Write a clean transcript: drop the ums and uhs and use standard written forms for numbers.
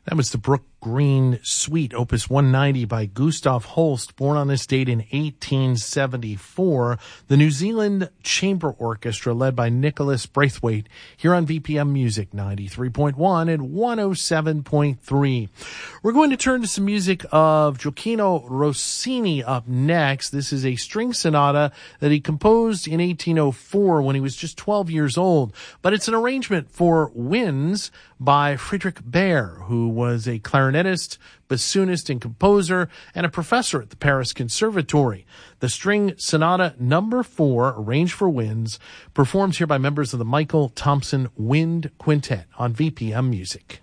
That was the Brook Green Suite, Opus 190 by Gustav Holst, born on this date in 1874. The New Zealand Chamber Orchestra, led by Nicholas Braithwaite, here on VPM Music 93.1 and 107.3. We're going to turn to some music of Gioacchino Rossini up next. This is a string sonata that he composed in 1804 when he was just 12 years old. But it's an arrangement for winds by Friedrich Baer, who was a clarinetist, bassoonist, and composer, and a professor at the Paris Conservatory. The String Sonata Number 4, arranged for winds, performed here by members of the Michael Thompson Wind Quintet on VPM Music.